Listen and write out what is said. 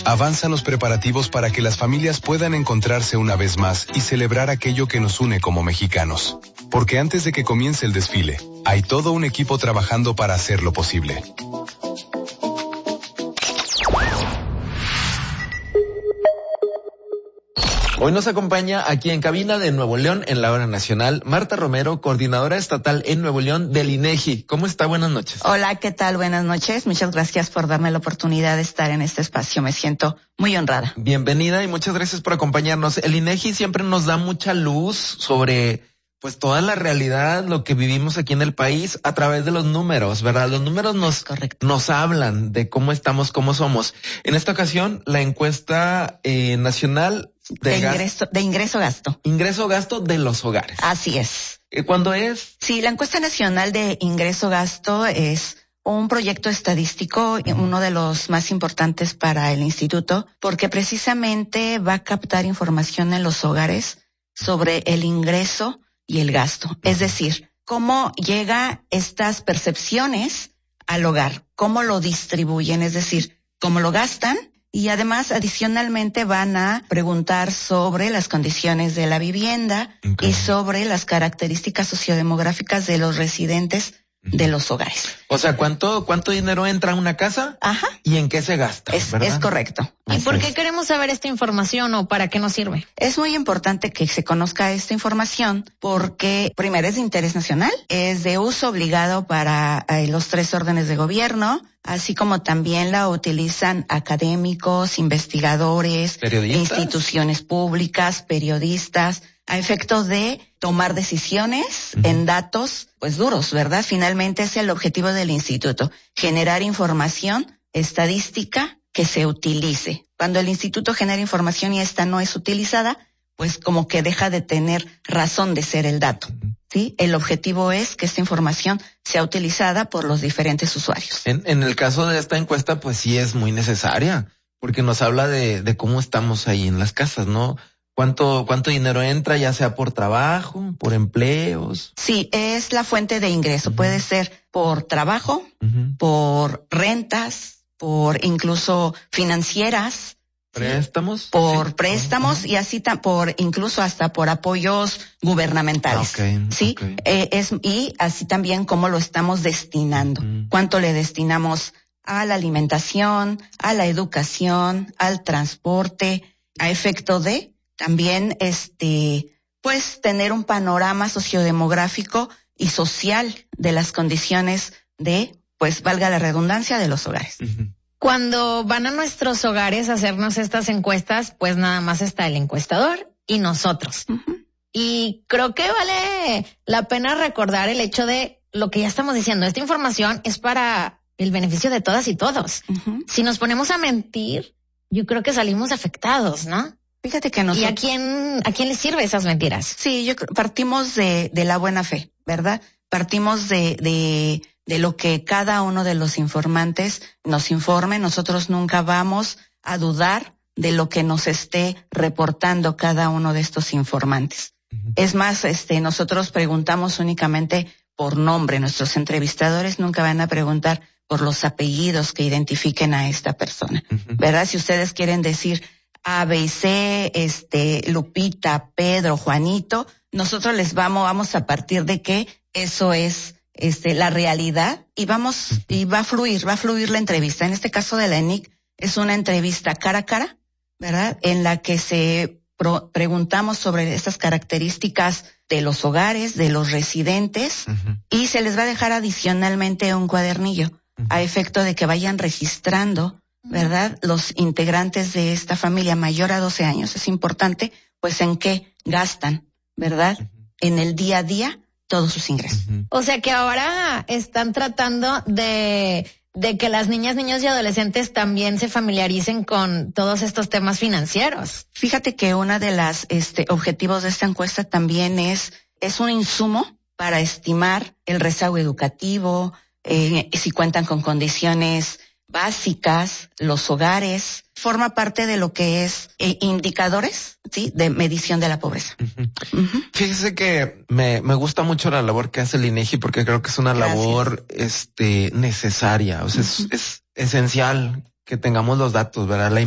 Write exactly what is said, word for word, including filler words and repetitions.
Avanzan los preparativos para que las familias puedan encontrarse una vez más y celebrar aquello que nos une como mexicanos. Porque antes de que comience el desfile, hay todo un equipo trabajando para hacerlo posible. Hoy nos acompaña aquí en cabina de Nuevo León en la hora nacional Marta Romero, coordinadora estatal en Nuevo León del INEGI. ¿Cómo está? Buenas noches. Hola, ¿qué tal? Buenas noches. Muchas gracias por darme la oportunidad de estar en este espacio. Me siento muy honrada. Bienvenida y muchas gracias por acompañarnos. El INEGI siempre nos da mucha luz sobre pues toda la realidad, lo que vivimos aquí en el país a través de los números, ¿verdad? Los números nos, nos hablan de cómo estamos, cómo somos. En esta ocasión, la encuesta eh, nacional de, de ingreso, de ingreso gasto. Ingreso gasto de los hogares. Así es. ¿Cuándo es? Sí, la encuesta nacional de ingreso gasto es un proyecto estadístico, uh-huh. uno de los más importantes para el instituto, porque precisamente va a captar información en los hogares sobre el ingreso y el gasto. Es decir, cómo llega estas percepciones al hogar, cómo lo distribuyen, es decir, cómo lo gastan, y además adicionalmente van a preguntar sobre las condiciones de la vivienda okay. y sobre las características sociodemográficas de los residentes de los hogares. O sea, ¿cuánto cuánto dinero entra a una casa? Ajá. ¿Y en qué se gasta? Es, es correcto. ¿Y por qué queremos saber esta información o para qué nos sirve? Es muy importante que se conozca esta información porque, primero, es de interés nacional, es de uso obligado para eh, los tres órdenes de gobierno, así como también la utilizan académicos, investigadores, instituciones públicas, periodistas, a efecto de tomar decisiones uh-huh. en datos, pues duros, ¿verdad? Finalmente es el objetivo del instituto, generar información estadística que se utilice. Cuando el instituto genera información y esta no es utilizada, pues como que deja de tener razón de ser el dato, ¿sí? El objetivo es que esta información sea utilizada por los diferentes usuarios. En, en el caso de esta encuesta, pues sí es muy necesaria, porque nos habla de, de cómo estamos ahí en las casas, ¿no? ¿Cuánto, cuánto dinero entra, ya sea por trabajo, por empleos? Sí, es la fuente de ingreso. Uh-huh. Puede ser por trabajo, uh-huh. por rentas, por incluso financieras. ¿Préstamos? Por sí. préstamos uh-huh. y así ta- por incluso hasta por apoyos gubernamentales. Okay, sí, okay. Eh, es y así también cómo lo estamos destinando. Uh-huh. Cuánto le destinamos a la alimentación, a la educación, al transporte, a efecto de también, este, pues, tener un panorama sociodemográfico y social de las condiciones de, pues, valga la redundancia, de los hogares. Uh-huh. Cuando van a nuestros hogares a hacernos estas encuestas, pues nada más está el encuestador y nosotros. Uh-huh. Y creo que vale la pena recordar el hecho de lo que ya estamos diciendo. Esta información es para el beneficio de todas y todos. Uh-huh. Si nos ponemos a mentir, yo creo que salimos afectados, ¿no? Fíjate que nosotros... ¿Y a quién, a quién les sirve esas mentiras? Sí, yo partimos de, de la buena fe, ¿verdad? Partimos de, de, de lo que cada uno de los informantes nos informe. Nosotros nunca vamos a dudar de lo que nos esté reportando cada uno de estos informantes. Uh-huh. Es más, este, nosotros preguntamos únicamente por nombre. Nuestros entrevistadores nunca van a preguntar por los apellidos que identifiquen a esta persona, uh-huh. ¿verdad? Si ustedes quieren decir A, B y C, este, Lupita, Pedro, Juanito, nosotros les vamos, vamos a partir de que eso es, este, la realidad y vamos, y va a fluir, va a fluir la entrevista. En este caso de la E N I C es una entrevista cara a cara, ¿verdad? En la que se pro, preguntamos sobre estas características de los hogares, de los residentes, uh-huh. y se les va a dejar adicionalmente un cuadernillo uh-huh. a efecto de que vayan registrando, ¿verdad? Los integrantes de esta familia mayor a doce años, es importante, pues en qué gastan, ¿verdad? Uh-huh. En el día a día, todos sus ingresos. Uh-huh. O sea que ahora están tratando de, de que las niñas, niños y adolescentes también se familiaricen con todos estos temas financieros. Fíjate que una de las, este, objetivos de esta encuesta también es, es un insumo para estimar el rezago educativo, eh, si cuentan con condiciones básicas, los hogares, forma parte de lo que es eh, indicadores, sí, de medición de la pobreza. Uh-huh. Uh-huh. Fíjese que me, me gusta mucho la labor que hace el INEGI porque creo que es una Gracias. labor este necesaria, o sea, uh-huh. es, es esencial que tengamos los datos, ¿verdad? La